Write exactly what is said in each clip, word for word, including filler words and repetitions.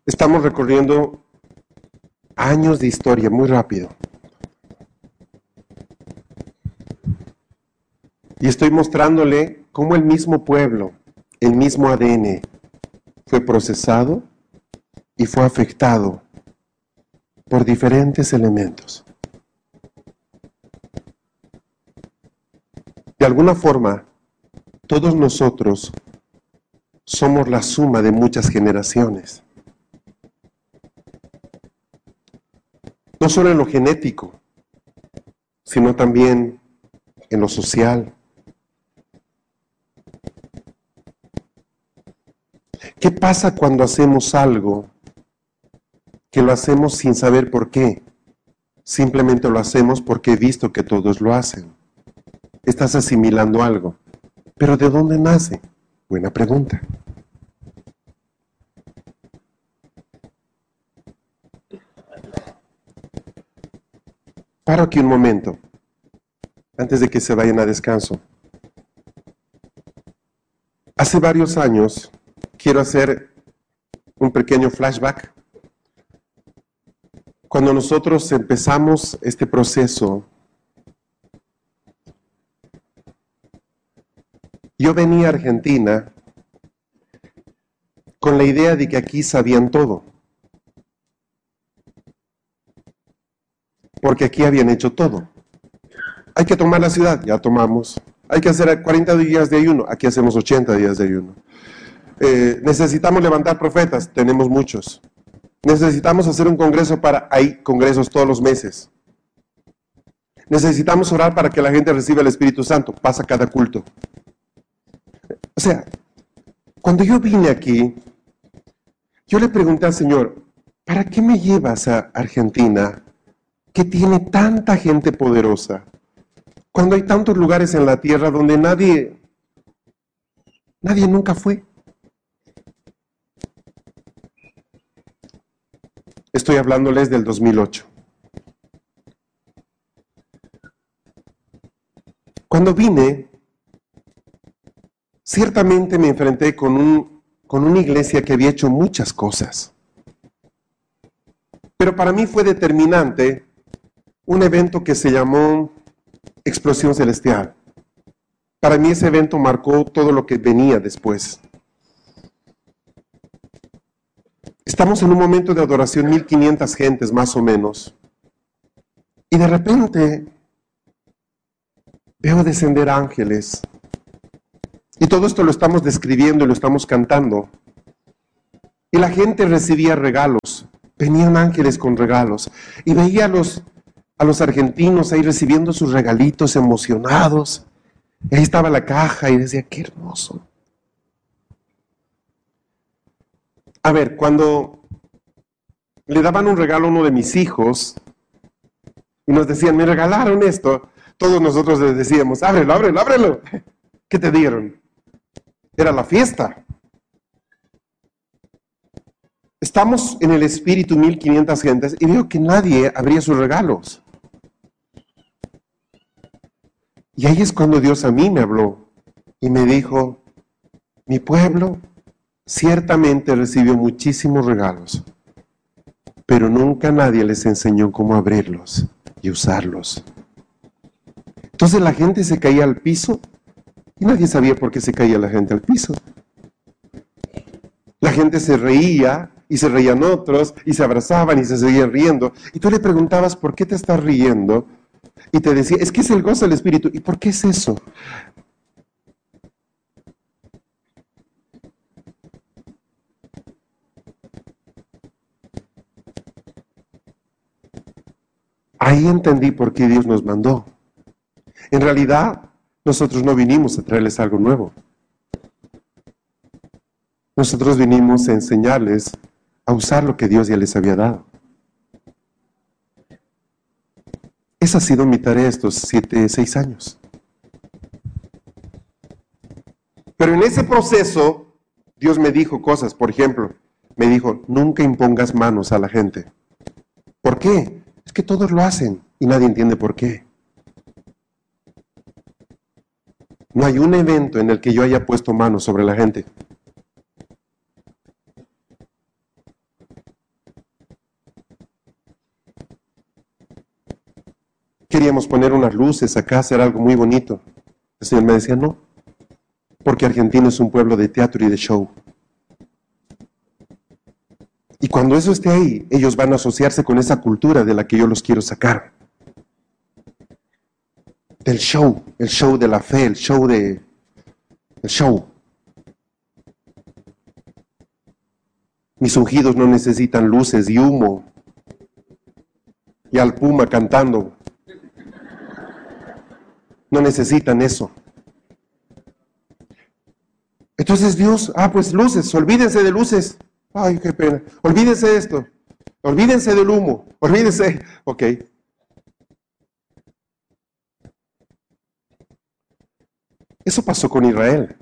Estamos recorriendo años de historia muy rápido. Y estoy mostrándole cómo el mismo pueblo, el mismo A D N, fue procesado y fue afectado por diferentes elementos. De alguna forma, todos nosotros somos la suma de muchas generaciones. No solo en lo genético, sino también en lo social. ¿Qué pasa cuando hacemos algo que lo hacemos sin saber por qué? Simplemente lo hacemos porque he visto que todos lo hacen. Estás asimilando algo. ¿Pero de dónde nace? Buena pregunta. Paro aquí un momento, antes de que se vayan a descanso. Hace varios años, quiero hacer un pequeño flashback. Cuando nosotros empezamos este proceso, yo venía a Argentina con la idea de que aquí sabían todo. Porque aquí habían hecho todo. Hay que tomar la ciudad, ya tomamos. Hay que hacer cuarenta días de ayuno, aquí hacemos ochenta días de ayuno. Eh, necesitamos levantar profetas, tenemos muchos. Necesitamos hacer un congreso para, hay congresos todos los meses. Necesitamos orar para que la gente reciba el Espíritu Santo, pasa cada culto. O sea, cuando yo vine aquí, yo le pregunté al Señor, ¿para qué me llevas a Argentina, que tiene tanta gente poderosa, cuando hay tantos lugares en la tierra donde nadie, nadie nunca fue? Estoy hablándoles del dos mil ocho. Cuando vine, ciertamente me enfrenté con, un, con una iglesia que había hecho muchas cosas. Pero para mí fue determinante un evento que se llamó Explosión Celestial. Para mí ese evento marcó todo lo que venía después. Estamos en un momento de adoración, mil quinientas gentes más o menos. Y de repente veo descender ángeles. Y todo esto lo estamos describiendo y lo estamos cantando. Y la gente recibía regalos. Venían ángeles con regalos. Y veía a los, a los argentinos ahí recibiendo sus regalitos emocionados. Y ahí estaba la caja y decía, qué hermoso. A ver, cuando le daban un regalo a uno de mis hijos y nos decían, me regalaron esto, todos nosotros les decíamos, ábrelo, ábrelo, ábrelo. ¿Qué te dieron? Era la fiesta. Estamos en el espíritu, mil quinientas gentes, y veo que nadie abría sus regalos. Y ahí es cuando Dios a mí me habló y me dijo, mi pueblo ciertamente recibió muchísimos regalos, pero nunca nadie les enseñó cómo abrirlos y usarlos. Entonces la gente se caía al piso y nadie sabía por qué se caía la gente al piso. La gente se reía y se reían otros y se abrazaban y se seguían riendo. Y tú le preguntabas, ¿por qué te estás riendo? Y te decía, es que es el gozo del Espíritu. ¿Y por qué es eso? Ahí entendí por qué Dios nos mandó. En realidad, nosotros no vinimos a traerles algo nuevo. Nosotros vinimos a enseñarles a usar lo que Dios ya les había dado. Esa ha sido mi tarea estos siete, seis años. Pero en ese proceso, Dios me dijo cosas. Por ejemplo, me dijo, nunca impongas manos a la gente. ¿Por qué? Es que todos lo hacen y nadie entiende por qué. No hay un evento en el que yo haya puesto manos sobre la gente. queríamos poner unas luces acá, hacer algo muy bonito. El Señor me decía, no, porque Argentina es un pueblo de teatro y de show. Y cuando eso esté ahí, ellos van a asociarse con esa cultura de la que yo los quiero sacar. Del show, el show de la fe, el show de... el show. Mis ungidos no necesitan luces y humo. Y al puma cantando. No necesitan eso. Entonces Dios, ah, pues luces, olvídense de luces. Ay, qué pena. Olvídense de esto. Olvídense del humo. Olvídense. Ok. Eso pasó con Israel.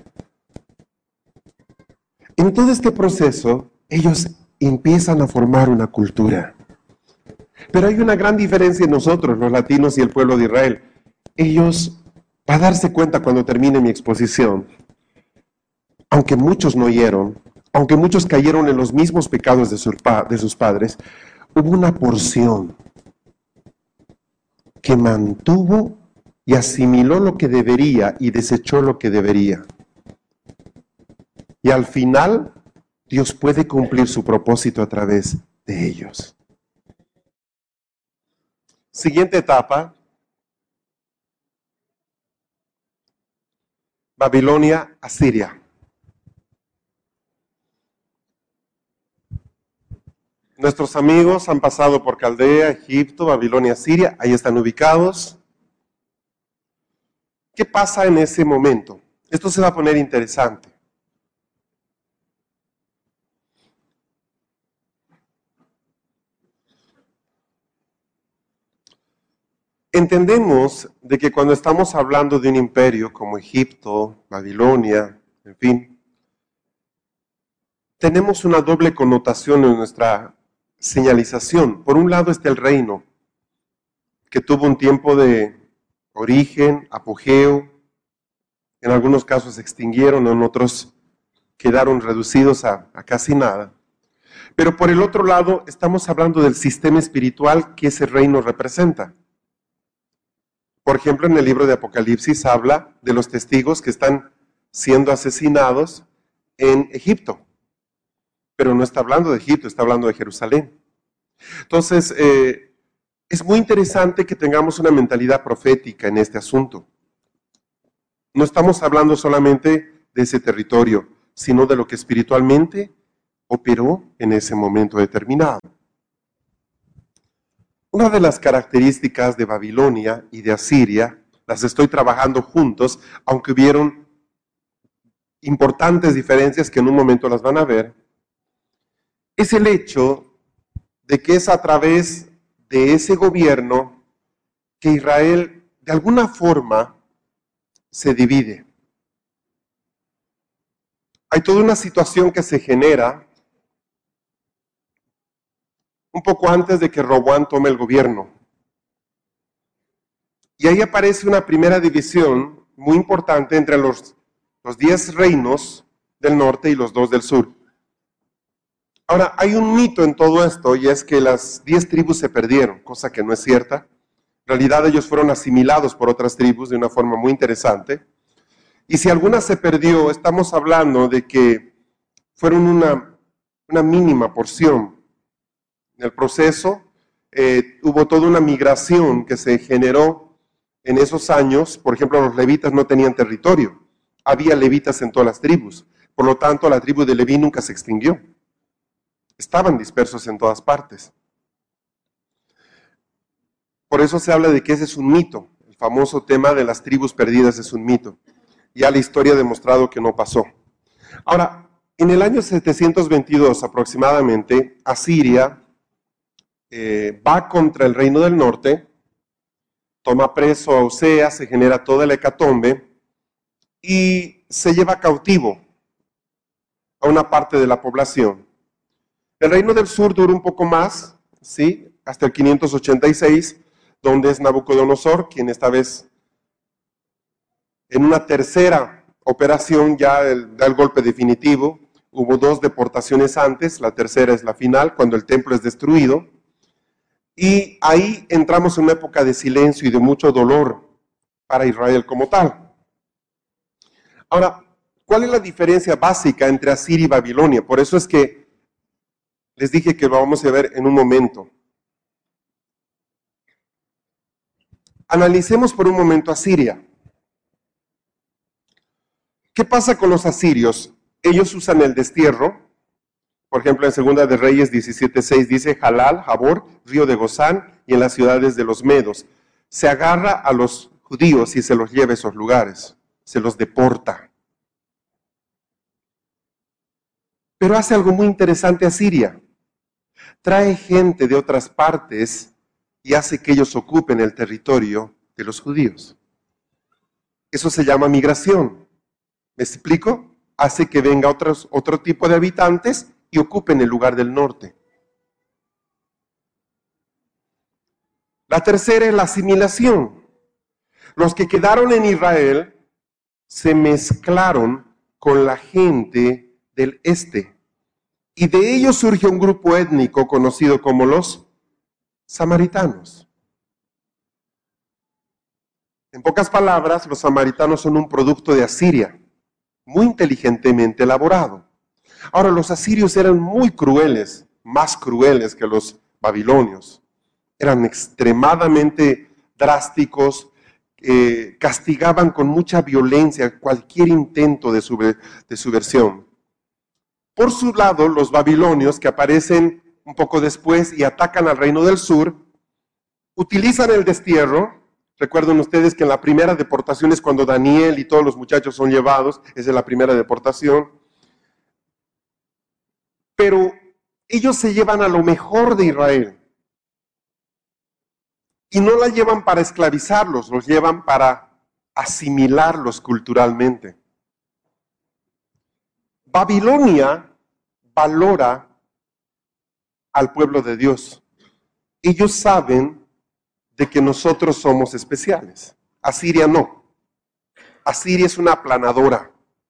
En todo este proceso, ellos empiezan a formar una cultura. Pero hay una gran diferencia en nosotros, los latinos y el pueblo de Israel. Ellos, va a darse cuenta cuando termine mi exposición, aunque muchos no oyeron, aunque muchos cayeron en los mismos pecados de sus, pa- de sus padres, hubo una porción que mantuvo y asimiló lo que debería y desechó lo que debería. Y al final, Dios puede cumplir su propósito a través de ellos. Siguiente etapa. Babilonia, Asiria. Nuestros amigos han pasado por Caldea, Egipto, Babilonia, Siria, ahí están ubicados. ¿Qué pasa en ese momento? Esto se va a poner interesante. Entendemos de que cuando estamos hablando de un imperio como Egipto, Babilonia, en fin, tenemos una doble connotación en nuestra señalización. Por un lado está el reino, que tuvo un tiempo de origen, apogeo, en algunos casos se extinguieron, en otros quedaron reducidos a, a casi nada. Pero por el otro lado estamos hablando del sistema espiritual que ese reino representa. Por ejemplo, en el libro de Apocalipsis habla de los testigos que están siendo asesinados en Egipto. Pero no está hablando de Egipto, está hablando de Jerusalén. Entonces, eh, es muy interesante que tengamos una mentalidad profética en este asunto. No estamos hablando solamente de ese territorio, sino de lo que espiritualmente operó en ese momento determinado. Una de las características de Babilonia y de Asiria, las estoy trabajando juntos, aunque hubieron importantes diferencias que en un momento las van a ver, es el hecho de que es a través de ese gobierno que Israel de alguna forma se divide. Hay toda una situación que se genera un poco antes de que Roboam tome el gobierno. Y ahí aparece una primera división muy importante entre los, los diez reinos del norte y los dos del sur. Ahora, hay un mito en todo esto, y es que las diez tribus se perdieron, cosa que no es cierta. En realidad ellos fueron asimilados por otras tribus de una forma muy interesante. Y si alguna se perdió, estamos hablando de que fueron una, una mínima porción. En el proceso eh, hubo toda una migración que se generó en esos años. Por ejemplo, los levitas no tenían territorio. Había levitas en todas las tribus. Por lo tanto, la tribu de Leví nunca se extinguió. Estaban dispersos en todas partes. Por eso se habla de que ese es un mito. El famoso tema de las tribus perdidas es un mito. Ya la historia ha demostrado que no pasó. Ahora, en el año setecientos veintidós aproximadamente, Asiria eh, va contra el reino del norte, toma preso a Oseas, se genera toda la hecatombe y se lleva cautivo a una parte de la población. El reino del sur dura un poco más, ¿sí? Hasta el quinientos ochenta y seis, donde es Nabucodonosor, quien esta vez, en una tercera operación, ya el, da el golpe definitivo. Hubo dos deportaciones antes, la tercera es la final, cuando el templo es destruido. Y ahí entramos en una época de silencio y de mucho dolor para Israel como tal. Ahora, ¿cuál es la diferencia básica entre Asiria y Babilonia? Por eso es que les dije que lo vamos a ver en un momento. Analicemos por un momento Asiria. ¿Qué pasa con los asirios? Ellos usan el destierro. Por ejemplo, en Segunda de Reyes diecisiete seis dice Jalal, Jabor, río de Gozán y en las ciudades de los medos. Se agarra a los judíos y se los lleva a esos lugares. Se los deporta. Pero hace algo muy interesante Asiria. Trae gente de otras partes y hace que ellos ocupen el territorio de los judíos. Eso se llama migración. ¿Me explico? Hace que venga otros, otro tipo de habitantes y ocupen el lugar del norte. La tercera es la asimilación. Los que quedaron en Israel se mezclaron con la gente del este. Y de ellos surge un grupo étnico conocido como los samaritanos. En pocas palabras, los samaritanos son un producto de Asiria, muy inteligentemente elaborado. Ahora, los asirios eran muy crueles, más crueles que los babilonios. Eran extremadamente drásticos, eh, castigaban con mucha violencia cualquier intento de, sub, de subversión. Por su lado, los babilonios, que aparecen un poco después y atacan al reino del sur, utilizan el destierro. Recuerden ustedes que en la primera deportación es cuando Daniel y todos los muchachos son llevados, esa es la primera deportación. Pero ellos se llevan a lo mejor de Israel. Y no la llevan para esclavizarlos, los llevan para asimilarlos culturalmente. Babilonia valora al pueblo de Dios. Ellos saben de que nosotros somos especiales. Asiria no. Asiria es una aplanadora.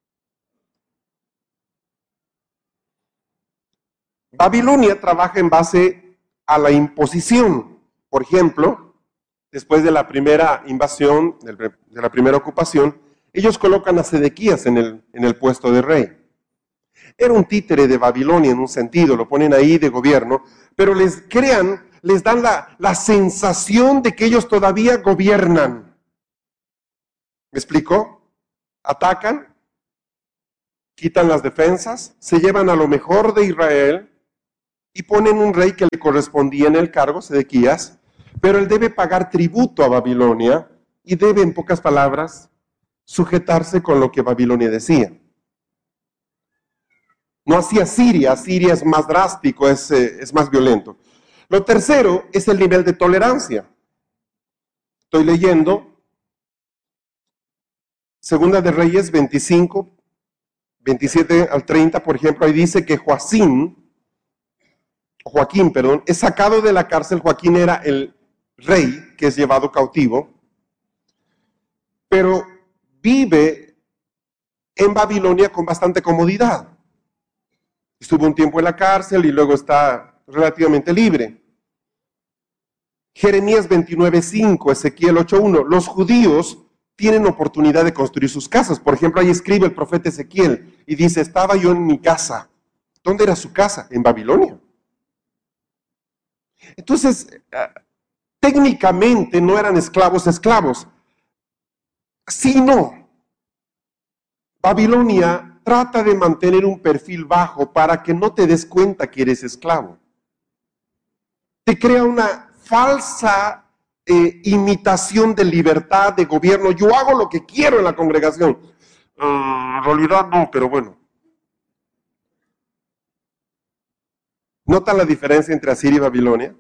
Babilonia trabaja en base a la imposición. Por ejemplo, después de la primera invasión, de la primera ocupación, ellos colocan a Sedequías en el, en el puesto de rey. Era un títere de Babilonia en un sentido, lo ponen ahí de gobierno, pero les crean, les dan la, la sensación de que ellos todavía gobiernan. ¿Me explico? Atacan, quitan las defensas, se llevan a lo mejor de Israel y ponen un rey que le correspondía en el cargo, Sedequías, pero él debe pagar tributo a Babilonia y debe, en pocas palabras, sujetarse con lo que Babilonia decía. No así Asiria, Asiria es más drástico, es, eh, es más violento. Lo tercero es el nivel de tolerancia. Estoy leyendo Segunda de Reyes veinticinco, veintisiete al treinta, por ejemplo, ahí dice que Joacín, Joaquín, perdón, es sacado de la cárcel. Joaquín era el rey que es llevado cautivo, pero vive en Babilonia con bastante comodidad. Estuvo un tiempo en la cárcel y luego está relativamente libre. Jeremías veintinueve cinco, Ezequiel ocho uno, los judíos tienen oportunidad de construir sus casas. Por ejemplo, ahí escribe el profeta Ezequiel y dice, estaba yo en mi casa. ¿Dónde era su casa? En Babilonia. Entonces, uh, técnicamente no eran esclavos esclavos. Sí, no. Babilonia trata de mantener un perfil bajo para que no te des cuenta que eres esclavo. Te crea una falsa eh, imitación de libertad, de gobierno. Yo hago lo que quiero en la congregación. Uh, en realidad no, pero bueno. ¿Notan la diferencia entre Asiria y Babilonia?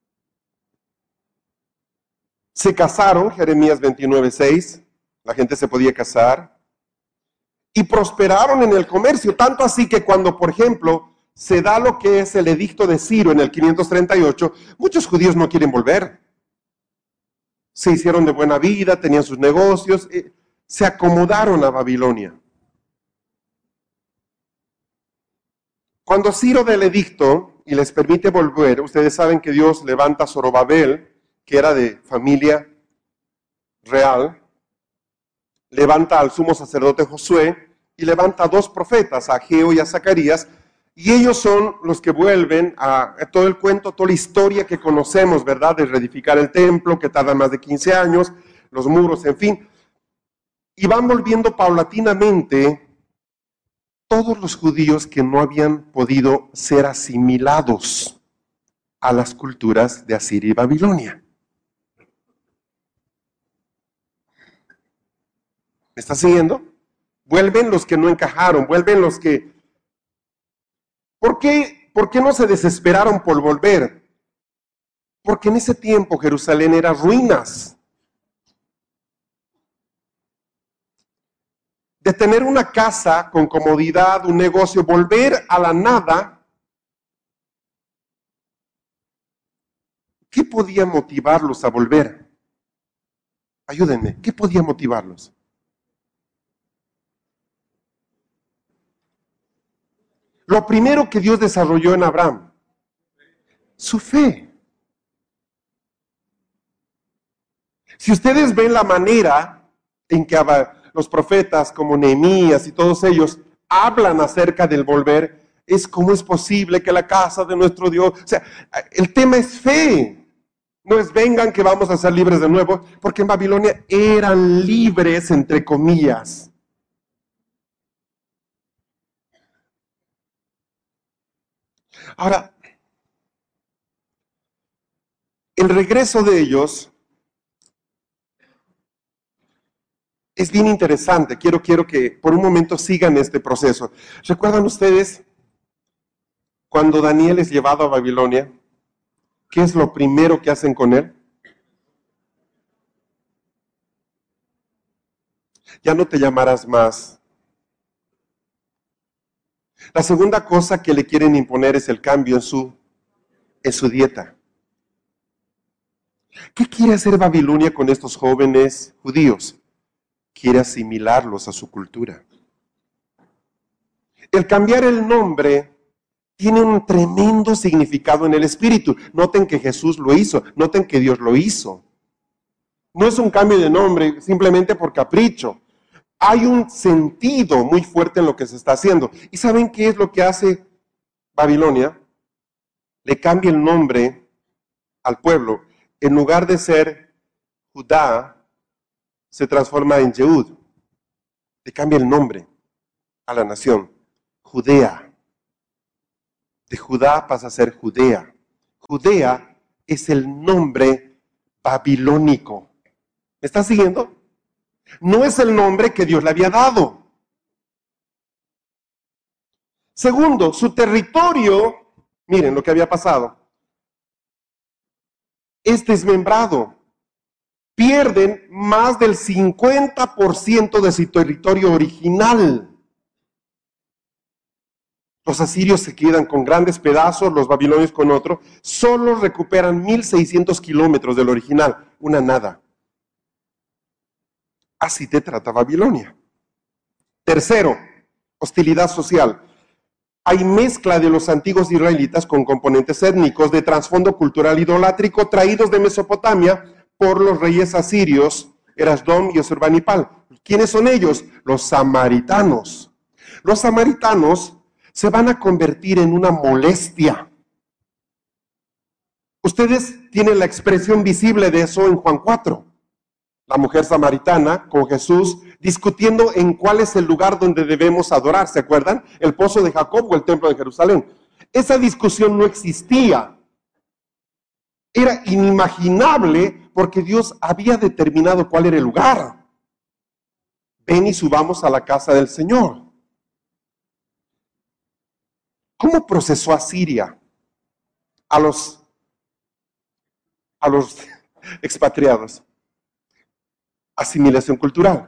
Se casaron, Jeremías veintinueve seis, la gente se podía casar, y prosperaron en el comercio, tanto así que cuando, por ejemplo, se da lo que es el edicto de Ciro en el quinientos treinta y ocho, muchos judíos no quieren volver. Se hicieron de buena vida, tenían sus negocios, eh, se acomodaron a Babilonia. Cuando Ciro da el edicto, y les permite volver, ustedes saben que Dios levanta a Zorobabel, que era de familia real, levanta al sumo sacerdote Josué y levanta a dos profetas, a Ageo y a Zacarías, y ellos son los que vuelven a, a todo el cuento, toda la historia que conocemos, ¿verdad? De reedificar el templo, que tarda más de quince años, los muros, en fin. Y van volviendo paulatinamente todos los judíos que no habían podido ser asimilados a las culturas de Asiria y Babilonia. ¿Me está siguiendo? Vuelven los que no encajaron, vuelven los que... ¿Por qué, ¿Por qué no se desesperaron por volver? Porque en ese tiempo Jerusalén era ruinas. De tener una casa con comodidad, un negocio, volver a la nada, ¿qué podía motivarlos a volver? Ayúdenme, ¿qué podía motivarlos? Lo primero que Dios desarrolló en Abraham, su fe. Si ustedes ven la manera en que los profetas como Nehemías y todos ellos hablan acerca del volver, es cómo es posible que la casa de nuestro Dios, o sea, el tema es fe, no es vengan que vamos a ser libres de nuevo, porque en Babilonia eran libres entre comillas. Ahora, el regreso de ellos es bien interesante. Quiero, quiero que por un momento sigan este proceso. ¿Recuerdan ustedes cuando Daniel es llevado a Babilonia? ¿Qué es lo primero que hacen con él? Ya no te llamarás más. La segunda cosa que le quieren imponer es el cambio en su, en su dieta. ¿Qué quiere hacer Babilonia con estos jóvenes judíos? Quiere asimilarlos a su cultura. El cambiar el nombre tiene un tremendo significado en el espíritu. Noten que Jesús lo hizo, noten que Dios lo hizo. No es un cambio de nombre simplemente por capricho. Hay un sentido muy fuerte en lo que se está haciendo. ¿Y saben qué es lo que hace Babilonia? Le cambia el nombre al pueblo. En lugar de ser Judá, se transforma en Yehud. Le cambia el nombre a la nación. Judea. De Judá pasa a ser Judea. Judea es el nombre babilónico. ¿Me está siguiendo? No es el nombre que Dios le había dado. Segundo, su territorio, miren lo que había pasado, es desmembrado. Pierden más del cincuenta por ciento de su territorio original. Los asirios se quedan con grandes pedazos, los babilonios con otro. Solo recuperan mil seiscientos kilómetros del original, una nada. Así te trata Babilonia. Tercero, hostilidad social. Hay mezcla de los antiguos israelitas con componentes étnicos de trasfondo cultural idolátrico traídos de Mesopotamia por los reyes asirios, Erasdom y Asurbanipal. ¿Quiénes son ellos? Los samaritanos. Los samaritanos se van a convertir en una molestia. Ustedes tienen la expresión visible de eso en Juan cuatro. La mujer samaritana con Jesús discutiendo en cuál es el lugar donde debemos adorar, ¿se acuerdan? El pozo de Jacob o el templo de Jerusalén. Esa discusión no existía. Era inimaginable porque Dios había determinado cuál era el lugar. Ven y subamos a la casa del Señor. ¿Cómo procesó Asiria a los, a los expatriados? Asimilación cultural.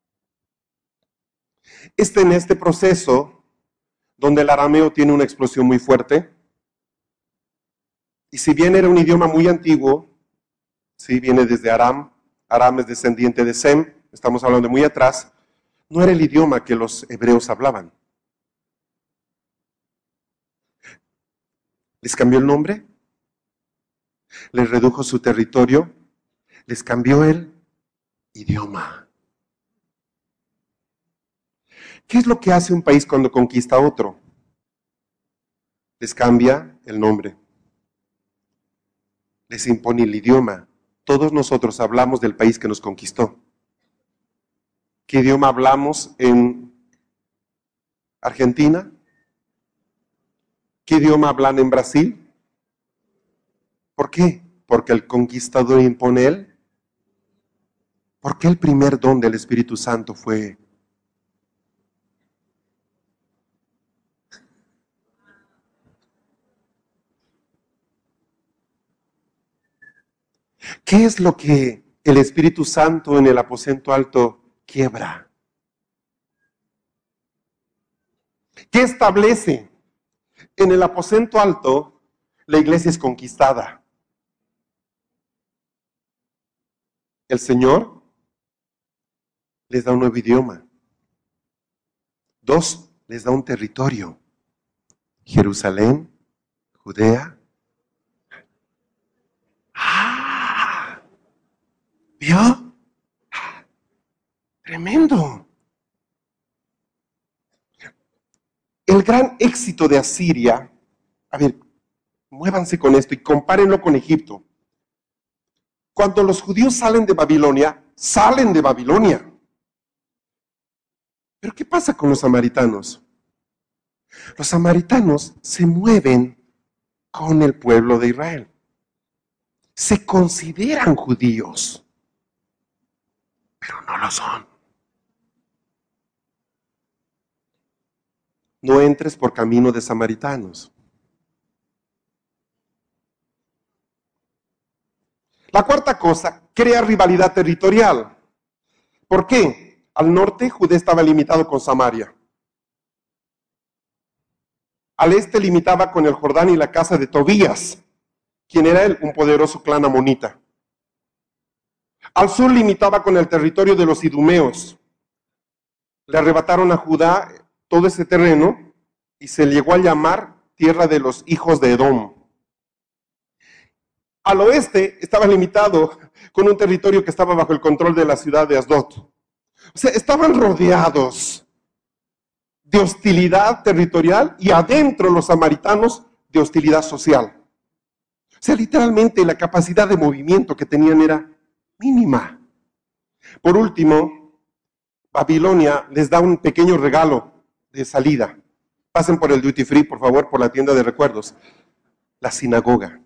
Este, en este proceso, donde el arameo tiene una explosión muy fuerte, y si bien era un idioma muy antiguo, sí, viene desde Aram, Aram es descendiente de Sem, estamos hablando de muy atrás, no era el idioma que los hebreos hablaban. ¿Les cambió el nombre? ¿Les redujo su territorio? ¿Les cambió el idioma? ¿Qué es lo que hace un país cuando conquista a otro? Les cambia el nombre. Les impone el idioma. Todos nosotros hablamos del país que nos conquistó. ¿Qué idioma hablamos en Argentina? ¿Qué idioma hablan en Brasil? ¿Por qué? Porque el conquistador impone él. ¿Por qué el primer don del Espíritu Santo fue? ¿Qué es lo que el Espíritu Santo en el aposento alto quiebra? ¿Qué establece? En el aposento alto, la iglesia es conquistada. El Señor les da un nuevo idioma. Dos, les da un territorio. Jerusalén, Judea. ¡Ah! ¿Vio? Tremendo. El gran éxito de Asiria, a ver, muévanse con esto y compárenlo con Egipto. Cuando los judíos salen de Babilonia, salen de Babilonia. Pero ¿qué pasa con los samaritanos? Los samaritanos se mueven con el pueblo de Israel. Se consideran judíos, pero no lo son. No entres por camino de samaritanos. La cuarta cosa, crea rivalidad territorial. ¿Por qué? Al norte, Judea estaba limitado con Samaria. Al este limitaba con el Jordán y la casa de Tobías, quien era él, un poderoso clan amonita. Al sur limitaba con el territorio de los idumeos. Le arrebataron a Judá todo ese terreno y se llegó a llamar tierra de los hijos de Edom. Al oeste estaba limitado con un territorio que estaba bajo el control de la ciudad de Asdod. O sea, estaban rodeados de hostilidad territorial y adentro los samaritanos de hostilidad social. O sea, literalmente la capacidad de movimiento que tenían era mínima. Por último, Babilonia les da un pequeño regalo de salida. Pasen por el duty free, por favor, por la tienda de recuerdos. La sinagoga.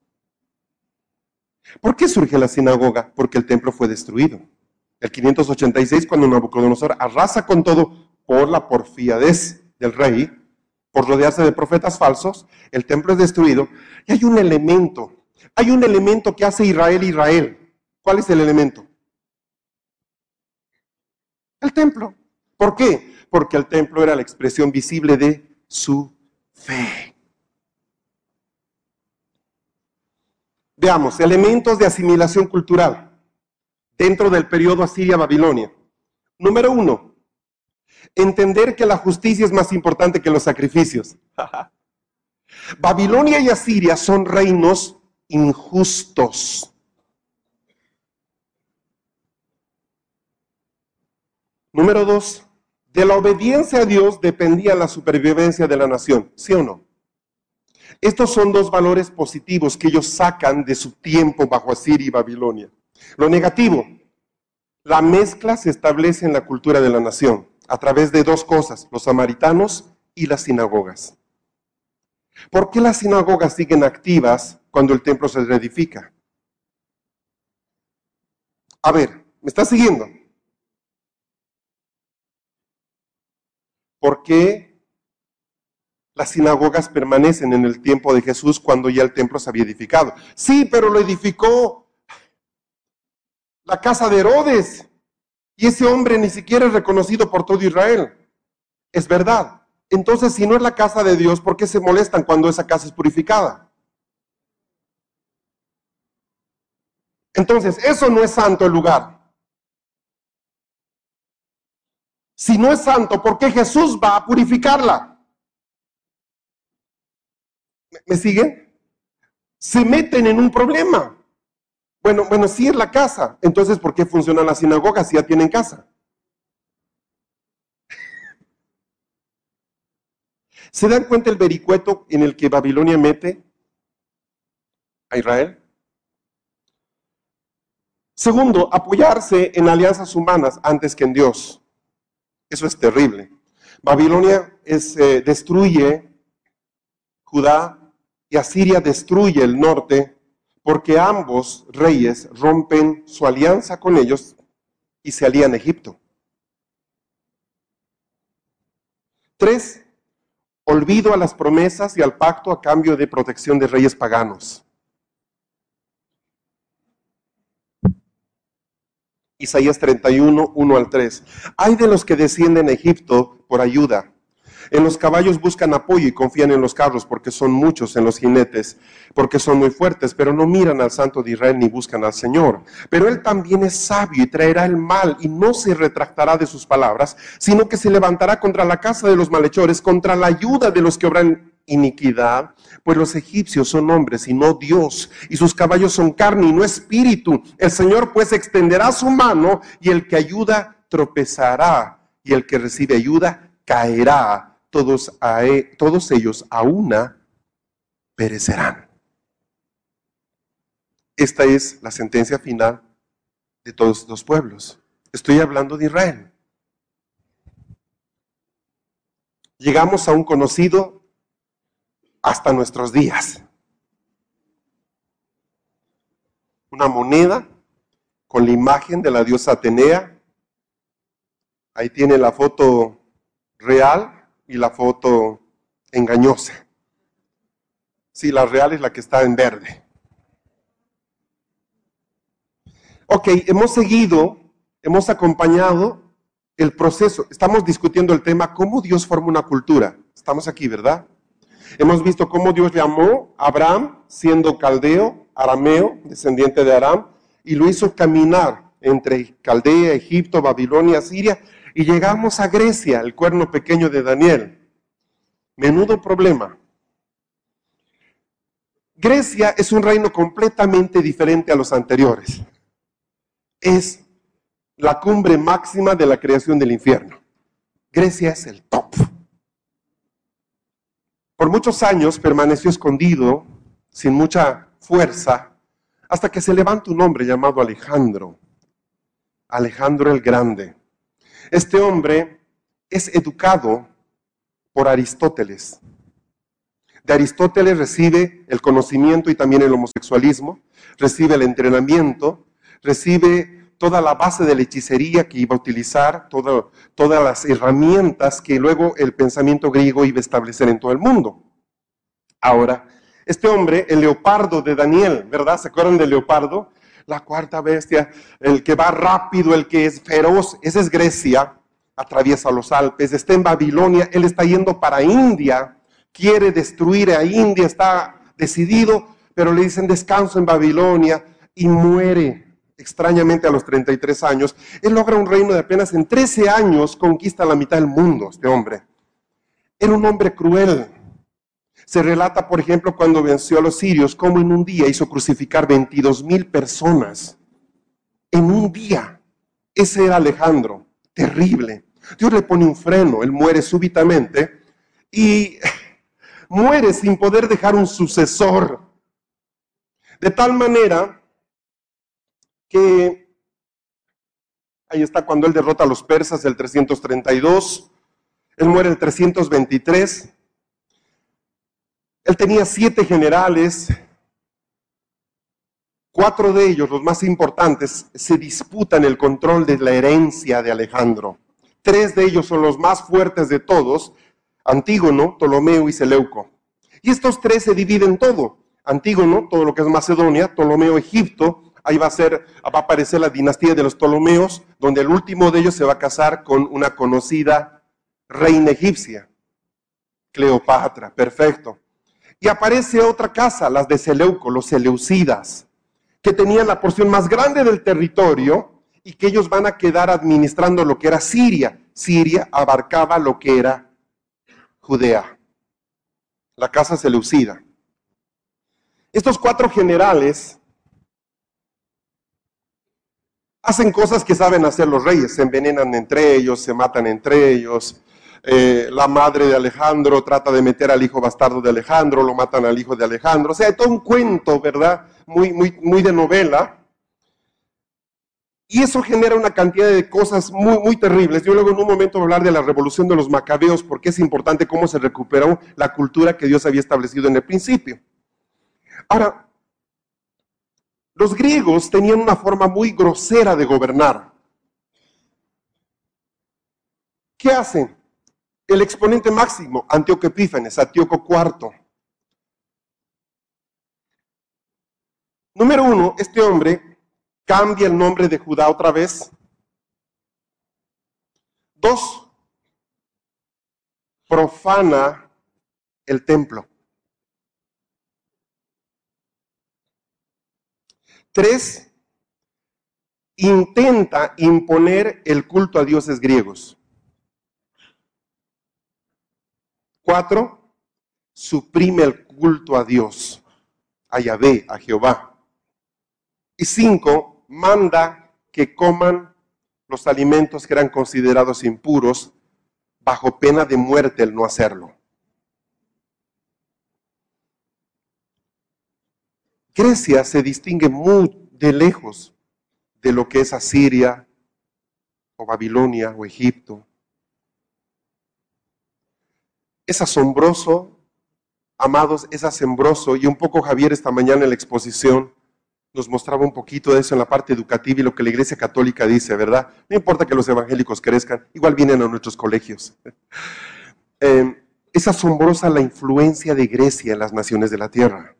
¿Por qué surge la sinagoga? Porque el templo fue destruido. El quinientos ochenta y seis, cuando Nabucodonosor arrasa con todo por la porfiadez del rey, por rodearse de profetas falsos, el templo es destruido. Y hay un elemento, hay un elemento que hace Israel Israel. ¿Cuál es el elemento? El templo. ¿Por qué? Porque el templo era la expresión visible de su fe. Veamos, elementos de asimilación cultural dentro del periodo Asiria-Babilonia. Número uno, entender que la justicia es más importante que los sacrificios. Babilonia y Asiria son reinos injustos. Número dos, de la obediencia a Dios dependía la supervivencia de la nación, ¿sí o no? Estos son dos valores positivos que ellos sacan de su tiempo bajo Asiria y Babilonia. Lo negativo, la mezcla se establece en la cultura de la nación a través de dos cosas, los samaritanos y las sinagogas. ¿Por qué las sinagogas siguen activas cuando el templo se reedifica? A ver, ¿me está siguiendo? ¿Por qué las sinagogas permanecen en el tiempo de Jesús cuando ya el templo se había edificado? Sí, pero lo edificó la casa de Herodes y ese hombre ni siquiera es reconocido por todo Israel. Es verdad. Entonces, si no es la casa de Dios, ¿por qué se molestan cuando esa casa es purificada? Entonces, eso no es santo el lugar. Si no es santo, ¿por qué Jesús va a purificarla? ¿Me siguen? Se meten en un problema. Bueno, bueno, sí es la casa. Entonces, ¿por qué funciona la sinagoga si ya tienen casa? ¿Se dan cuenta el vericueto en el que Babilonia mete a Israel? Segundo, apoyarse en alianzas humanas antes que en Dios. Eso es terrible. Babilonia es, eh, destruye Judá y Asiria destruye el norte porque ambos reyes rompen su alianza con ellos y se alían a Egipto. Tres, olvido a las promesas y al pacto a cambio de protección de reyes paganos. Isaías treinta y uno, uno al tres. Hay de los que descienden a Egipto por ayuda. En los caballos buscan apoyo y confían en los carros porque son muchos, en los jinetes, porque son muy fuertes, pero no miran al Santo de Israel ni buscan al Señor. Pero Él también es sabio y traerá el mal y no se retractará de sus palabras, sino que se levantará contra la casa de los malhechores, contra la ayuda de los que obran iniquidad, pues los egipcios son hombres y no Dios, y sus caballos son carne y no espíritu. El Señor pues extenderá su mano y el que ayuda tropezará y el que recibe ayuda caerá. Todos, a, todos ellos a una perecerán. Esta es la sentencia final de todos los pueblos. Estoy hablando de Israel. Llegamos a un conocido hasta nuestros días. Una moneda con la imagen de la diosa Atenea. Ahí tiene la foto real y la foto engañosa. Sí, la real es la que está en verde. Ok, hemos seguido, hemos acompañado el proceso. Estamos discutiendo el tema, cómo Dios forma una cultura. Estamos aquí, ¿verdad? Hemos visto cómo Dios llamó a Abraham, siendo caldeo, arameo, descendiente de Aram, y lo hizo caminar entre Caldea, Egipto, Babilonia, Siria, y llegamos a Grecia, el cuerno pequeño de Daniel. Menudo problema. Grecia es un reino completamente diferente a los anteriores. Es la cumbre máxima de la creación del infierno. Grecia es el top. Por muchos años permaneció escondido, sin mucha fuerza, hasta que se levanta un hombre llamado Alejandro. Alejandro el Grande. Este hombre es educado por Aristóteles. De Aristóteles recibe el conocimiento y también el homosexualismo, recibe el entrenamiento, recibe toda la base de la hechicería que iba a utilizar, todo, todas las herramientas que luego el pensamiento griego iba a establecer en todo el mundo. Ahora, este hombre, el leopardo de Daniel, ¿verdad? ¿Se acuerdan del leopardo? La cuarta bestia, el que va rápido, el que es feroz, esa es Grecia, atraviesa los Alpes, está en Babilonia, él está yendo para India, quiere destruir a India, está decidido, pero le dicen descanso en Babilonia y muere extrañamente a los treinta y tres años. Él logra un reino de apenas en trece años, conquista la mitad del mundo, este hombre. Era un hombre cruel. Se relata, por ejemplo, cuando venció a los sirios, cómo en un día hizo crucificar veintidós mil personas. En un día. Ese era Alejandro. Terrible. Dios le pone un freno, él muere súbitamente y muere sin poder dejar un sucesor. De tal manera que, ahí está cuando él derrota a los persas del trescientos treinta y dos, él muere en el trescientos veintitrés. Él tenía siete generales, cuatro de ellos, los más importantes, se disputan el control de la herencia de Alejandro. Tres de ellos son los más fuertes de todos, Antígono, Ptolomeo y Seleuco. Y estos tres se dividen todo. Antígono, todo lo que es Macedonia, Ptolomeo, Egipto, ahí va a, ser, va a aparecer la dinastía de los Ptolomeos, donde el último de ellos se va a casar con una conocida reina egipcia, Cleopatra, perfecto. Y aparece otra casa, las de Seleuco, los seleucidas, que tenían la porción más grande del territorio y que ellos van a quedar administrando lo que era Siria. Siria abarcaba lo que era Judea, la casa seleucida. Estos cuatro generales hacen cosas que saben hacer los reyes, se envenenan entre ellos, se matan entre ellos. Eh, la madre de Alejandro trata de meter al hijo bastardo de Alejandro, lo matan al hijo de Alejandro. O sea, hay todo un cuento, ¿verdad? Muy, muy, muy de novela. Y eso genera una cantidad de cosas muy, muy terribles. Yo luego en un momento voy a hablar de la revolución de los macabeos, porque es importante cómo se recuperó la cultura que Dios había establecido en el principio. Ahora, los griegos tenían una forma muy grosera de gobernar. ¿Qué hacen? El exponente máximo, Antíoco Epífanes, Antíoco cuarto. Número uno, este hombre cambia el nombre de Judá otra vez. Dos, profana el templo. Tres, intenta imponer el culto a dioses griegos. Cuatro, suprime el culto a Dios, a Yahvé, a Jehová. Y cinco, manda que coman los alimentos que eran considerados impuros bajo pena de muerte el no hacerlo. Grecia se distingue muy de lejos de lo que es Asiria o Babilonia o Egipto. Es asombroso, amados, es asombroso, y un poco Javier esta mañana en la exposición nos mostraba un poquito de eso en la parte educativa y lo que la Iglesia Católica dice, ¿verdad? No importa que los evangélicos crezcan, igual vienen a nuestros colegios. Eh, es asombrosa la influencia de Grecia en las naciones de la tierra.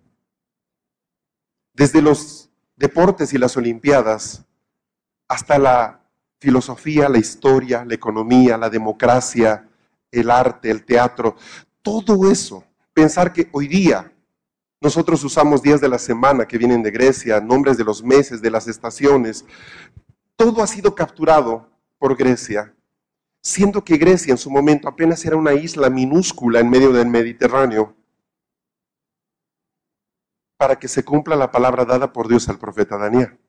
Desde los deportes y las olimpiadas hasta la filosofía, la historia, la economía, la democracia, el arte, el teatro, todo eso. Pensar que hoy día nosotros usamos días de la semana que vienen de Grecia, nombres de los meses, de las estaciones. Todo ha sido capturado por Grecia, siendo que Grecia en su momento apenas era una isla minúscula en medio del Mediterráneo, para que se cumpla la palabra dada por Dios al profeta Daniel.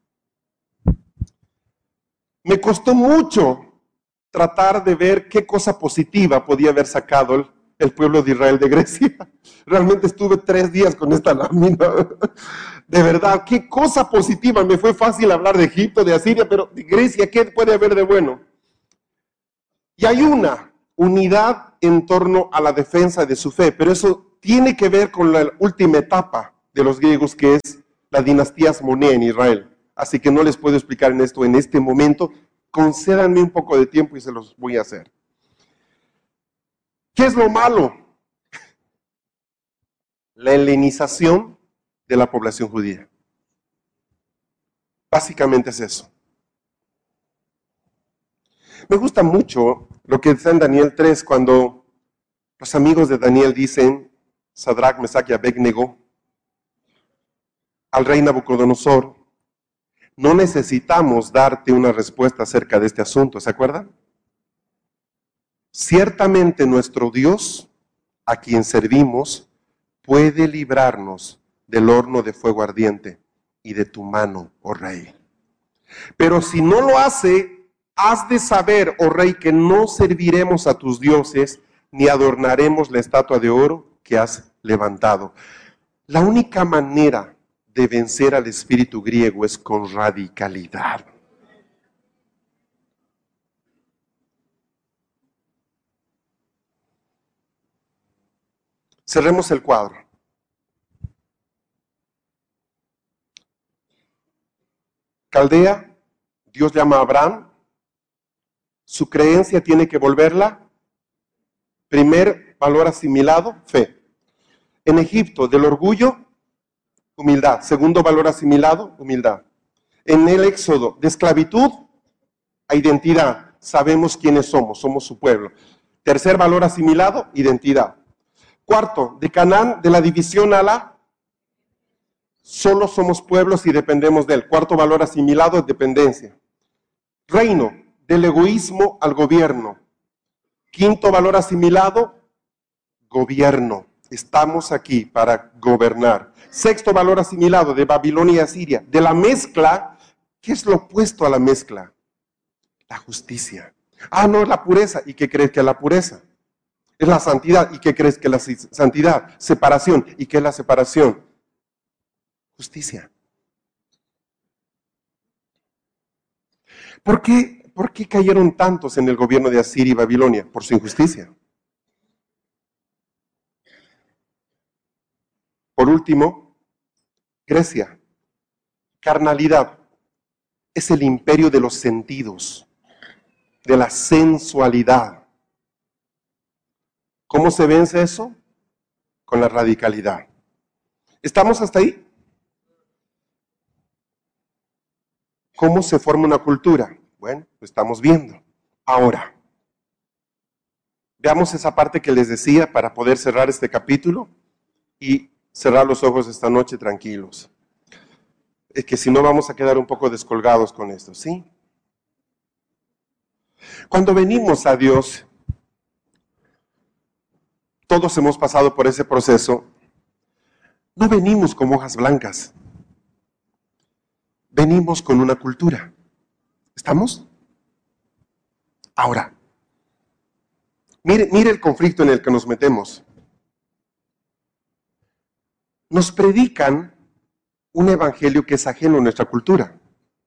Me costó mucho tratar de ver qué cosa positiva podía haber sacado el, el pueblo de Israel de Grecia. Realmente estuve tres días con esta lámina. De verdad, qué cosa positiva. Me fue fácil hablar de Egipto, de Asiria, pero de Grecia, ¿qué puede haber de bueno? Y hay una unidad en torno a la defensa de su fe, pero eso tiene que ver con la última etapa de los griegos, que es la dinastía Asmonea en Israel. Así que no les puedo explicar en esto en este momento. Concédanme un poco de tiempo y se los voy a hacer. ¿Qué es lo malo? La helenización de la población judía. Básicamente es eso. Me gusta mucho lo que dice en Daniel tres, cuando los amigos de Daniel dicen, Sadrach, Mesach y Abednego, al rey Nabucodonosor, no necesitamos darte una respuesta acerca de este asunto, ¿se acuerdan? Ciertamente nuestro Dios, a quien servimos, puede librarnos del horno de fuego ardiente y de tu mano, oh rey. Pero si no lo hace, has de saber, oh rey, que no serviremos a tus dioses, ni adornaremos la estatua de oro que has levantado. La única manera de vencer al espíritu griego es con radicalidad. Cerremos el cuadro. Caldea, Dios llama a Abraham. Su creencia tiene que volverla. Primer valor asimilado, fe. En Egipto, del orgullo, humildad. Segundo valor asimilado, humildad. En el Éxodo, de esclavitud a identidad. Sabemos quiénes somos, somos su pueblo. Tercer valor asimilado, identidad. Cuarto, de Canaán, de la división a la, solo somos pueblos y dependemos de él. Cuarto valor asimilado, dependencia. Reino, del egoísmo al gobierno. Quinto valor asimilado, gobierno. Estamos aquí para gobernar. Sexto valor asimilado de Babilonia y Asiria. De la mezcla, ¿qué es lo opuesto a la mezcla? La justicia. Ah, no, es la pureza. ¿Y qué crees que es la pureza? Es la santidad. ¿Y qué crees que es la santidad? Separación. ¿Y qué es la separación? Justicia. ¿Por qué, por qué cayeron tantos en el gobierno de Asiria y Babilonia? Por su injusticia. Por último, Grecia. Carnalidad. Es el imperio de los sentidos, de la sensualidad. ¿Cómo se vence eso? Con la radicalidad. ¿Estamos hasta ahí? ¿Cómo se forma una cultura? Bueno, lo estamos viendo. Ahora, veamos esa parte que les decía para poder cerrar este capítulo y cerrar los ojos esta noche tranquilos. Es que si no vamos a quedar un poco descolgados con esto, ¿sí? Cuando venimos a Dios, todos hemos pasado por ese proceso, no venimos como hojas blancas, venimos con una cultura. ¿Estamos? Ahora, mire, mire el conflicto en el que nos metemos. Nos predican un evangelio que es ajeno a nuestra cultura.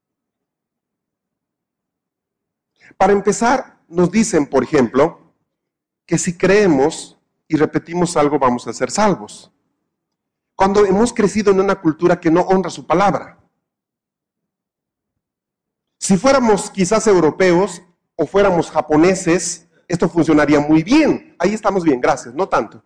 Para empezar, nos dicen, por ejemplo, que si creemos y repetimos algo vamos a ser salvos. Cuando hemos crecido en una cultura que no honra su palabra. Si fuéramos quizás europeos o fuéramos japoneses, esto funcionaría muy bien. Ahí estamos bien, gracias, no tanto.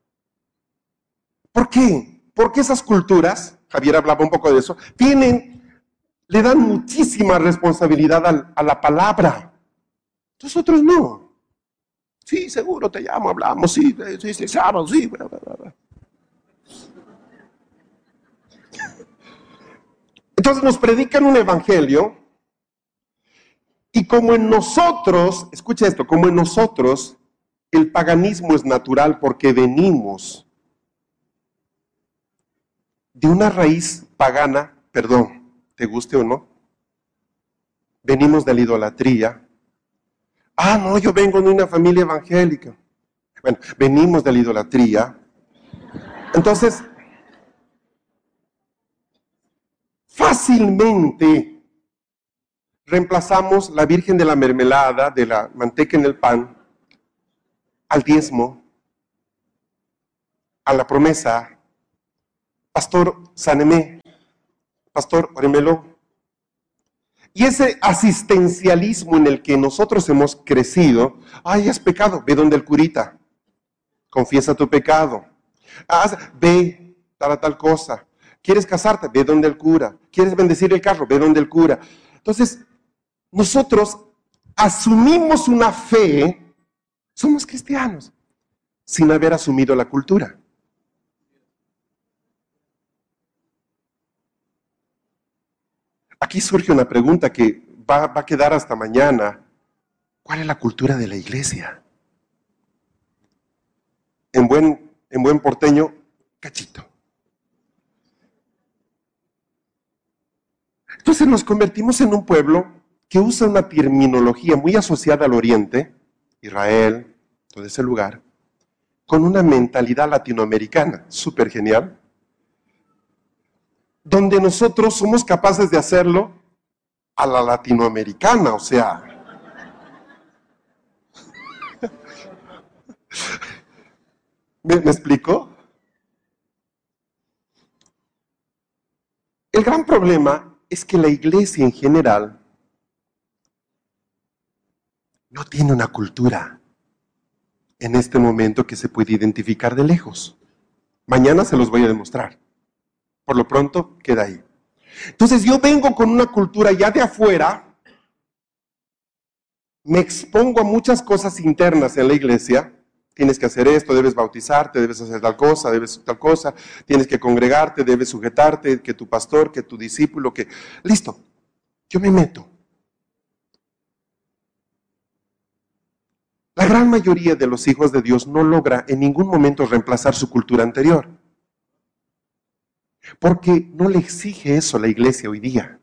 ¿Por qué? Porque esas culturas, Javier hablaba un poco de eso, tienen, le dan muchísima responsabilidad a, a la palabra. Nosotros no. Sí, seguro, te llamo, hablamos, sí, sí, sí, sábado, sí, bla, bla, bla. Entonces nos predican un evangelio y como en nosotros, escucha esto, como en nosotros el paganismo es natural porque venimos de una raíz pagana, perdón, te guste o no, venimos de la idolatría. Ah, no, yo vengo de una familia evangélica. Bueno, venimos de la idolatría. Entonces, fácilmente reemplazamos la Virgen de la mermelada, de la manteca en el pan, al diezmo, a la promesa. Pastor, sáneme. Pastor, orémelo. Y ese asistencialismo en el que nosotros hemos crecido, ay, has pecado, ve donde el curita, confiesa tu pecado. Haz, ve, tal, tal cosa. ¿Quieres casarte? Ve donde el cura. ¿Quieres bendecir el carro? Ve donde el cura. Entonces, nosotros asumimos una fe, somos cristianos, sin haber asumido la cultura. Aquí surge una pregunta que va, va a quedar hasta mañana. ¿Cuál es la cultura de la iglesia? En buen, en buen porteño, cachito. Entonces nos convertimos en un pueblo que usa una terminología muy asociada al Oriente, Israel, todo ese lugar, con una mentalidad latinoamericana, súper genial, donde nosotros somos capaces de hacerlo a la latinoamericana, o sea. ¿Me, me explico? El gran problema es que la iglesia en general no tiene una cultura en este momento que se puede identificar de lejos. Mañana se los voy a demostrar. Por lo pronto, queda ahí. Entonces yo vengo con una cultura ya de afuera, me expongo a muchas cosas internas en la iglesia. Tienes que hacer esto, debes bautizarte, debes hacer tal cosa, debes hacer tal cosa, tienes que congregarte, debes sujetarte, que tu pastor, que tu discípulo, que... Listo, yo me meto. La gran mayoría de los hijos de Dios no logra en ningún momento reemplazar su cultura anterior, porque no le exige eso la iglesia hoy día.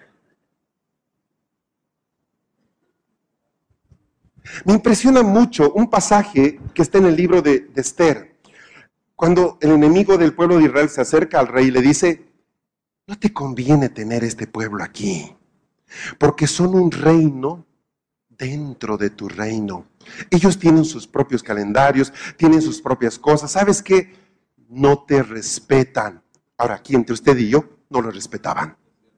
Me impresiona mucho un pasaje que está en el libro de, de Esther, cuando el enemigo del pueblo de Israel se acerca al rey y le dice: no te conviene tener este pueblo aquí, porque son un reino dentro de tu reino. Ellos tienen sus propios calendarios, tienen sus propias cosas. ¿Sabes qué? No te respetan. Ahora, aquí entre usted y yo, no lo respetaban.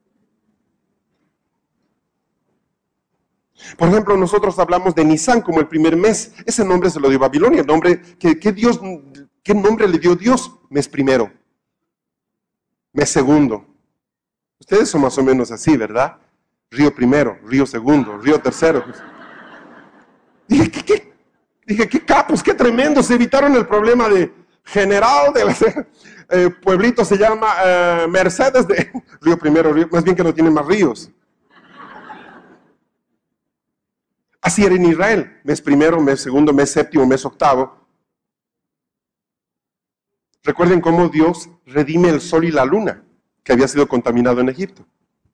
Por ejemplo, nosotros hablamos de Nisan como el primer mes. Ese nombre se lo dio Babilonia. El nombre, ¿qué, qué, Dios, ¿Qué nombre le dio Dios? Mes primero. Mes segundo. Ustedes son más o menos así, ¿verdad? Río primero, río segundo, río tercero. Dije, ¿qué, qué? Dije, qué capos, qué tremendos. Se evitaron el problema de general de la, eh, pueblito se llama eh, Mercedes de río primero, río, más bien que no tiene más ríos. Así era en Israel, mes primero, mes segundo, mes séptimo, mes octavo. Recuerden cómo Dios redime el sol y la luna, que había sido contaminado en Egipto.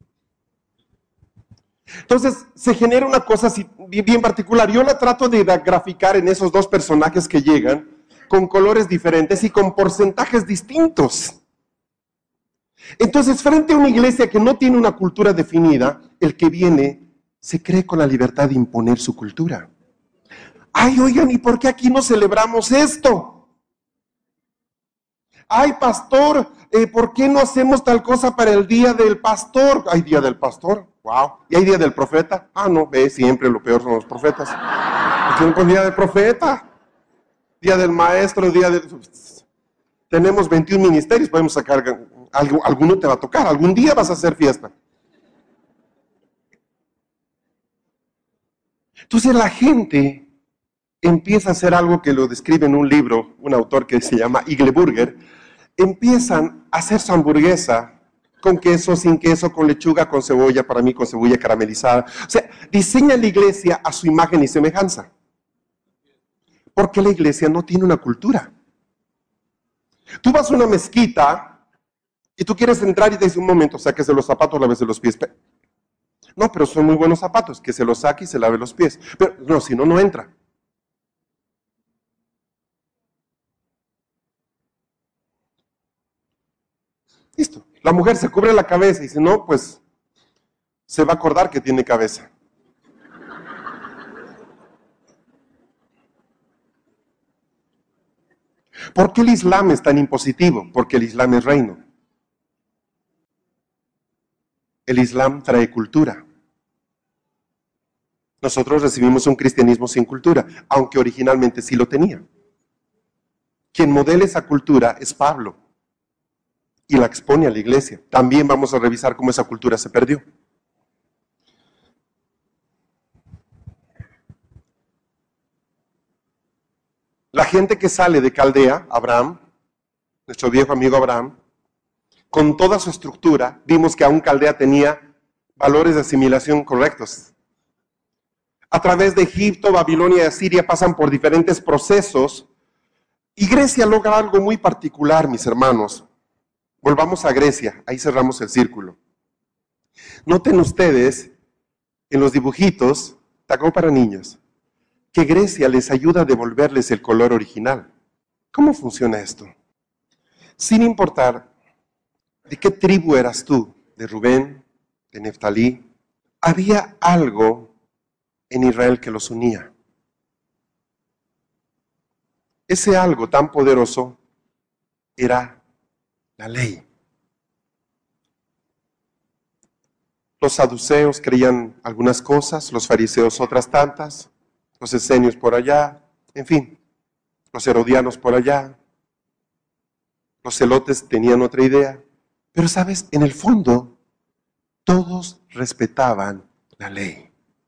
Entonces, se genera una cosa así, bien particular. Yo la trato de graficar en esos dos personajes que llegan, con colores diferentes y con porcentajes distintos. Entonces, frente a una iglesia que no tiene una cultura definida, el que viene se cree con la libertad de imponer su cultura. Ay, oigan, ¿y por qué aquí no celebramos esto? Ay, pastor, eh, ¿por qué no hacemos tal cosa para el día del pastor? ¿Hay día del pastor? Wow. ¿Y hay día del profeta? Ah, no, ve, siempre lo peor son los profetas. ¿Por qué no día del profeta? Día del maestro, día del... Tenemos veintiún ministerios, podemos sacar... Algo, alguno te va a tocar, algún día vas a hacer fiesta. Entonces la gente empieza a hacer algo que lo describe en un libro, un autor que se llama Igle Burger. Empiezan a hacer su hamburguesa con queso, sin queso, con lechuga, con cebolla, para mí con cebolla caramelizada. O sea, diseña la iglesia a su imagen y semejanza. Porque la iglesia no tiene una cultura. Tú vas a una mezquita y tú quieres entrar y te dice: un momento, sáquese los zapatos, lávese los pies. No, pero son muy buenos zapatos, que se los saque y se lave los pies. Pero no, si no, no entra. Listo. La mujer se cubre la cabeza y dice: no, pues se va a acordar que tiene cabeza. ¿Por qué el Islam es tan impositivo? Porque el Islam es reino. El Islam trae cultura. Nosotros recibimos un cristianismo sin cultura, aunque originalmente sí lo tenía. Quien modela esa cultura es Pablo y la expone a la iglesia. También vamos a revisar cómo esa cultura se perdió. La gente que sale de Caldea, Abraham, nuestro viejo amigo Abraham, con toda su estructura, vimos que aún Caldea tenía valores de asimilación correctos. A través de Egipto, Babilonia y Asiria pasan por diferentes procesos y Grecia logra algo muy particular, mis hermanos. Volvamos a Grecia, ahí cerramos el círculo. Noten ustedes en los dibujitos, tacó para niños, que Grecia les ayuda a devolverles el color original. ¿Cómo funciona esto? Sin importar de qué tribu eras tú, de Rubén, de Neftalí, había algo en Israel que los unía. Ese algo tan poderoso era la ley. Los saduceos creían algunas cosas, los fariseos otras tantas, los esenios por allá, en fin, los herodianos por allá, los celotes tenían otra idea, pero sabes, en el fondo, todos respetaban la ley.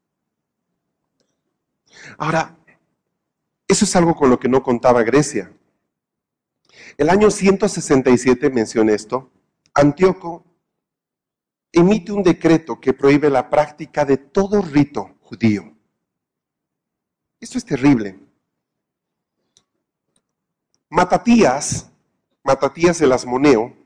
Ahora, eso es algo con lo que no contaba Grecia. El año ciento sesenta y siete, mencioné esto, Antíoco emite un decreto que prohíbe la práctica de todo rito judío. Esto es terrible. Matatías, Matatías el Asmoneo,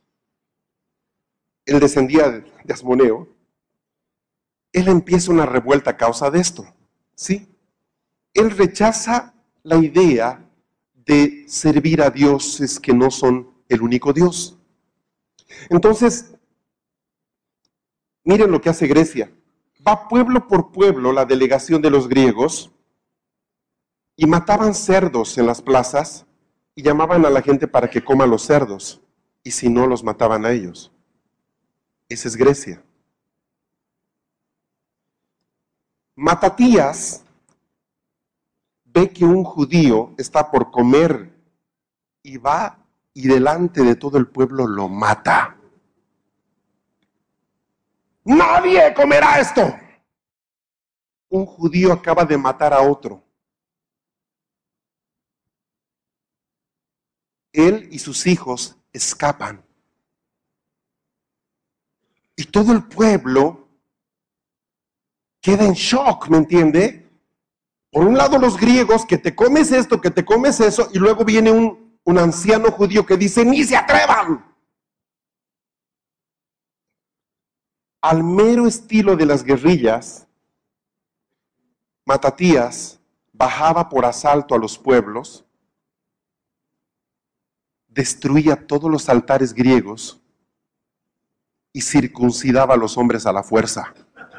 él descendía de Asmoneo, él empieza una revuelta a causa de esto, ¿sí? Él rechaza la idea de servir a dioses que no son el único Dios. Entonces, miren lo que hace Grecia. Va pueblo por pueblo la delegación de los griegos y mataban cerdos en las plazas y llamaban a la gente para que coma los cerdos, y si no, los mataban a ellos. Esa es Grecia. Matatías ve que un judío está por comer y va y delante de todo el pueblo lo mata. ¡Nadie comerá esto! Un judío acaba de matar a otro. Él y sus hijos escapan. Y todo el pueblo queda en shock, ¿me entiende? Por un lado los griegos, que te comes esto, que te comes eso, y luego viene un, un anciano judío que dice, ¡ni se atrevan! Al mero estilo de las guerrillas, Matatías bajaba por asalto a los pueblos, destruía todos los altares griegos y circuncidaba a los hombres a la fuerza.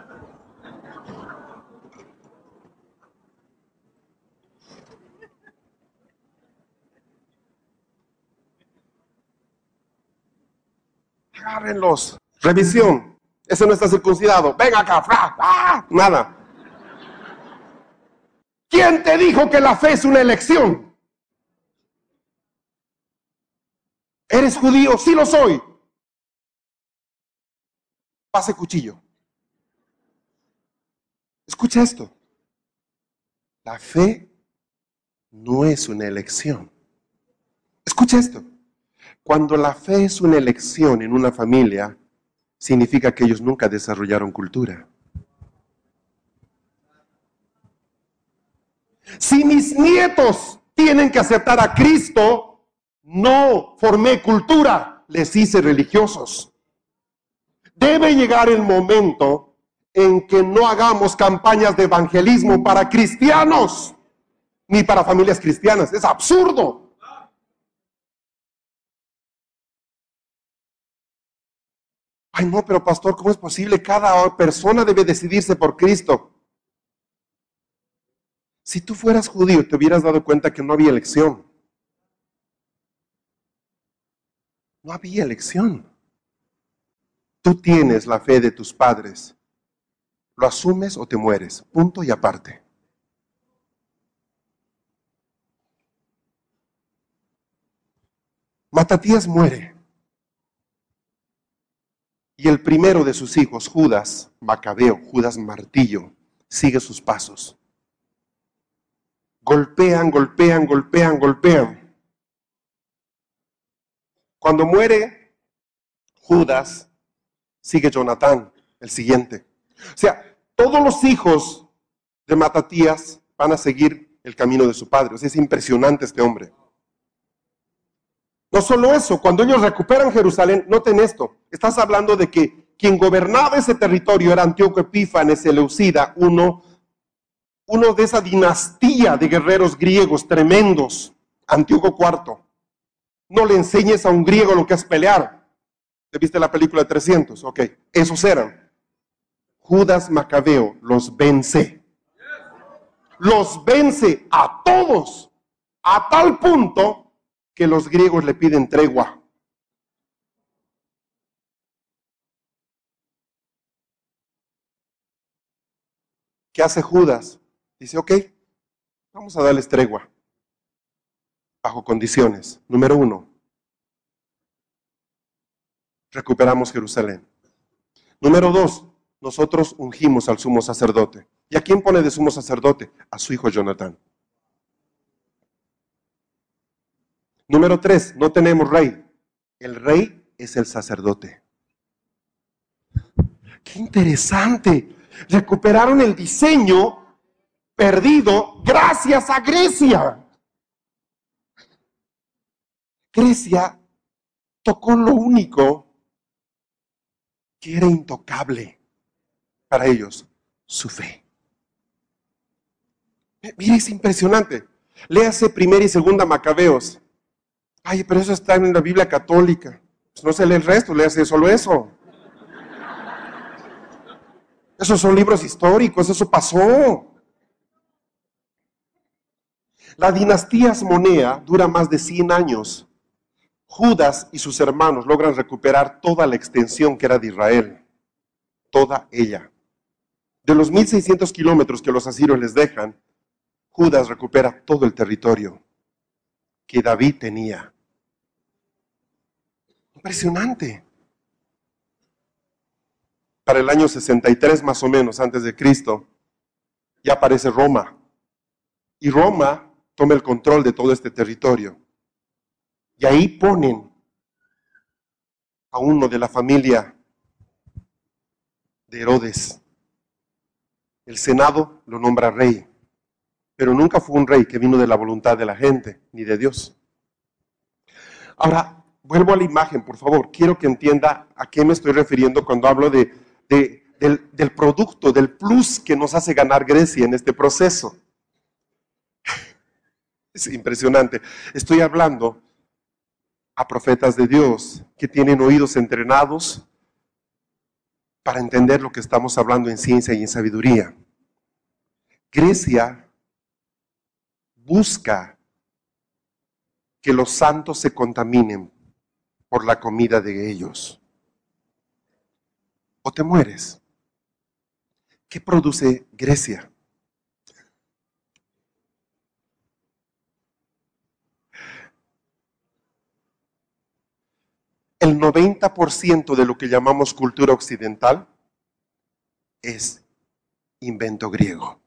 Agárrenlos. Revisión. Ese no está circuncidado. Ven acá. ¡Fra! ¡Ah! Nada. ¿Quién te dijo que la fe es una elección? ¿Eres judío? Sí lo soy. Pase cuchillo. Escucha esto. La fe no es una elección. Escucha esto. Cuando la fe es una elección en una familia, significa que ellos nunca desarrollaron cultura. Si mis nietos tienen que aceptar a Cristo, no formé cultura, les hice religiosos. Debe llegar el momento en que no hagamos campañas de evangelismo para cristianos, ni para familias cristianas. Es absurdo. Ay, no, pero pastor, ¿cómo es posible? Cada persona debe decidirse por Cristo. Si tú fueras judío, te hubieras dado cuenta que no había elección. No había elección. Tú tienes la fe de tus padres. ¿Lo asumes o te mueres? Punto y aparte. Matatías muere. Y el primero de sus hijos, Judas Macabeo, Judas Martillo, sigue sus pasos. Golpean, golpean, golpean, golpean. Cuando muere Judas, sigue Jonatán, el siguiente. O sea, todos los hijos de Matatías van a seguir el camino de su padre. O sea, es impresionante este hombre. No solo eso, cuando ellos recuperan Jerusalén, noten esto, estás hablando de que quien gobernaba ese territorio era Antíoco Epífanes Seleucida, uno, uno de esa dinastía de guerreros griegos tremendos, Antíoco cuarto. No le enseñes a un griego lo que es pelear. ¿Te viste la película de trescientos? Ok, esos eran. Judas Macabeo los vence. Los vence a todos, a tal punto que los griegos le piden tregua. ¿Qué hace Judas? Dice, ok, vamos a darles tregua. Bajo condiciones. Número uno, recuperamos Jerusalén. Número dos, nosotros ungimos al sumo sacerdote. ¿Y a quién pone de sumo sacerdote? A su hijo Jonatán. Número tres, no tenemos rey. El rey es el sacerdote. ¡Qué interesante! Recuperaron el diseño, perdido gracias a Grecia. Grecia tocó lo único que era intocable para ellos, su fe. Mira, es impresionante. Léase primera y segunda Macabeos. Ay, pero eso está en la Biblia católica. Pues no se lee el resto, léase solo eso. Esos son libros históricos, eso pasó. La dinastía Asmonea dura más de cien años. Judas y sus hermanos logran recuperar toda la extensión que era de Israel. Toda ella. De los mil seiscientos kilómetros que los asirios les dejan, Judas recupera todo el territorio que David tenía. Impresionante. Para el año sesenta y tres más o menos antes de Cristo, ya aparece Roma. Y Roma toma el control de todo este territorio. Y ahí ponen a uno de la familia de Herodes. El Senado lo nombra rey, pero nunca fue un rey que vino de la voluntad de la gente, ni de Dios. Ahora, vuelvo a la imagen, por favor. Quiero que entienda a qué me estoy refiriendo cuando hablo de, de, del, del producto, del plus que nos hace ganar Grecia en este proceso. Es impresionante. Estoy hablando a profetas de Dios que tienen oídos entrenados para entender lo que estamos hablando en ciencia y en sabiduría. Grecia busca que los santos se contaminen por la comida de ellos. O te mueres. ¿Qué produce Grecia? El noventa por ciento de lo que llamamos cultura occidental es invento griego.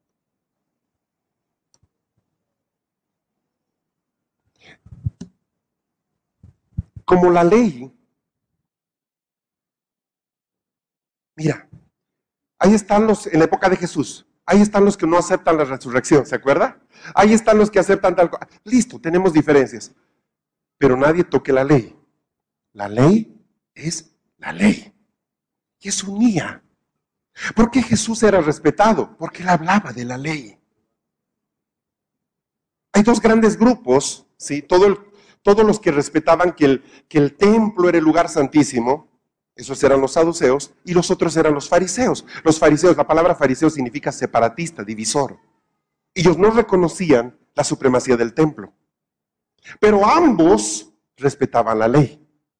Como la ley, mira, ahí están los, en la época de Jesús, ahí están los que no aceptan la resurrección, ¿se acuerda? Ahí están los que aceptan tal cosa. Listo, tenemos diferencias, pero nadie toque la ley. La ley es la ley. Y es unía. ¿Por qué Jesús era respetado? Porque él hablaba de la ley. Hay dos grandes grupos, ¿sí? Todo el, todos los que respetaban que el, que el templo era el lugar santísimo, esos eran los saduceos, y los otros eran los fariseos. Los fariseos, la palabra fariseo significa separatista, divisor. Ellos no reconocían la supremacía del templo. Pero ambos respetaban la ley.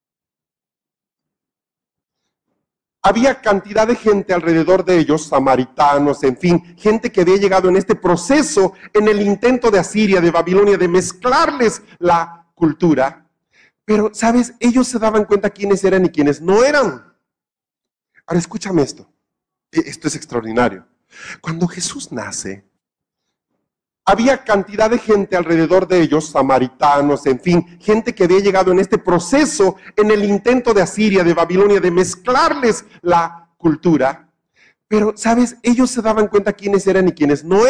Había cantidad de gente alrededor de ellos, samaritanos, en fin, gente que había llegado en este proceso, en el intento de Asiria, de Babilonia, de mezclarles la cultura. Pero, ¿sabes? Ellos se daban cuenta quiénes eran y quiénes no eran. Ahora, escúchame esto. Esto es extraordinario. Cuando Jesús nace, había cantidad de gente alrededor de ellos, samaritanos, en fin, gente que había llegado en este proceso, en el intento de Asiria, de Babilonia, de mezclarles la cultura. Pero, ¿sabes? Ellos se daban cuenta quiénes eran y quiénes no eran.